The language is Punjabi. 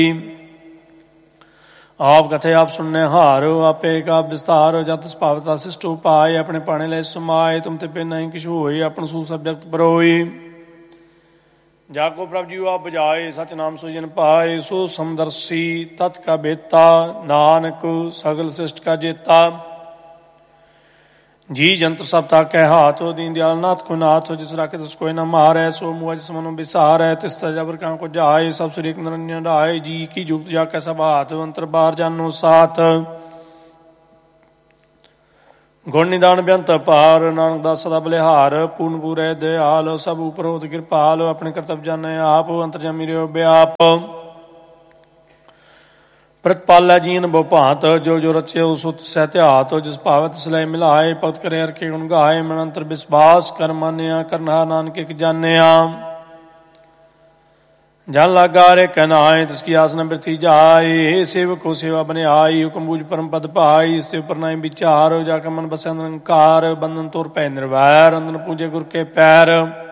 ਆਪ ਕਥੇ ਆਪ ਸੁਣਨੇ ਹਾਰੋ, ਆਪੇ ਏਕ ਆਪ ਵਿਸਤਾਰ। ਜਤ ਸੁਭਾਵਤਾ ਸਿਸ਼ਟੋ ਪਾਏ, ਆਪਣੇ ਪਾਣੇ ਲੈ ਸਮਾਏ। ਤੁਮ ਤੇ ਪੇ ਨਹੀਂ ਕਿਛ ਹੋਏ, ਆਪਣ ਸੂ ਸਭ ਜਗਤ ਪਰੋਈ। ਜਾ ਕੋ ਪ੍ਰਭ ਜੀਉ ਆਪ ਬੁਝਾਏ, ਸਚ ਨਾਮ ਸੁਜਨ ਪਾਏ। ਸੋ ਸਮਦਰਸੀ ਤਤ ਕਾ ਬੇਤਾ, ਨਾਨਕ ਸਗਲ ਸਿਸ਼ਟ ਕਾ ਜੇਤਾ। ਜੀ ਜੰਤਰ ਸਭ ਤਾਕੈ ਹਾਥ, ਦੀਨ ਦਿਆਲ ਨਾਥ ਕੋ ਨਾਥ। ਜਿਸ ਰਾਖੇ ਤਿਸ ਕੋਇ ਨ ਮਾਰੈ, ਸੋ ਮੁਆ ਜਿਸ ਮਨੁ ਬਿਸਾਰੈ। ਤਿਸ ਤ ਜਬਰ ਕਾਂ ਕੋ ਜਾਏ, ਸਭ ਸੁਰ ਏਕ ਨਿਰੰਜਨ ਢਾਏ। ਜੀ ਕੀ ਜੁਗਤ ਜਾ ਕੈ ਸਭ ਹਾਥ, ਅੰਤਰ ਬਾਹਰ ਜਾਨੋ ਸਾਥ। ਗੁਣ ਨਿਦਾਨ ਬੇਅੰਤ ਪਾਰ, ਨਾਨਕ ਦਾਸ ਸਦਾ ਬਲਿਹਾਰ। ਪੂਰਨ ਪੂਰੈ ਦਇਆਲ, ਸਭ ਉਪਰ ਹੋਤ ਕਿਰਪਾਲ। ਆਪਣੇ ਕਰਤਬ ਜਾਣੈ ਆਪ, ਅੰਤਰਜਾਮੀ ਰਹਿਓ ਬਿਆਪ। ਪ੍ਰਤਪਾਲੈ ਜੀਨ ਬਹੁ ਭਾਂਤ, ਜੋ ਜੋ ਰਚਿਓ ਸੋ ਤਿਸੈ ਧਿਆਤ। ਜਿਸ ਭਾਵੈ ਤਿਸ ਲੈ ਮਿਲਾਏ, ਭਗਤ ਕਰੇ ਹਰਿ ਕੇ ਗੁਣ ਗਾਏ। ਮਨ ਅੰਤਰ ਵਿਸਵਾਸ ਕਰ ਮਾਨਿਆ, ਕਰਨਹਾਰ ਨਾਨਕ ਇਕ ਜਾਣਿਆ। ਜਨ ਲਾਗਾ ਰੇ ਕਹਿ ਨਾਏ, ਤਿਸ ਕੀ ਆਸ ਨ ਬਿਰਥੀ ਜਾਏ। ਸੇਵਕ ਕੋ ਸੇਵਾ ਬਨਿ ਆਈ, ਹੁਕਮ ਬੂਝ ਪਰਮ ਪਦ ਭਾਈ। ਇਸ ਤੇ ਉਪਰ ਨਾਹੀ ਵਿਚਾਰ, ਜਾ ਕੇ ਮਨ ਬਸੈ ਨਿਰੰਕਾਰ। ਬੰਧਨ ਤੋਰ ਭੈ ਨਿਰਵੈਰ, ਅੰਦਨ ਪੂਜੇ ਗੁਰ ਕੇ ਪੈਰ।